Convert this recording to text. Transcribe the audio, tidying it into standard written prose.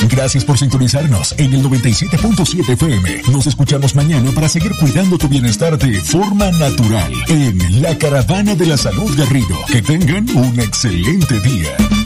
Gracias por sintonizarnos en el 97.7 FM. Nos escuchamos mañana para seguir cuidando tu bienestar de forma natural en La Caravana de la Salud Garrido. Que tengan un excelente día.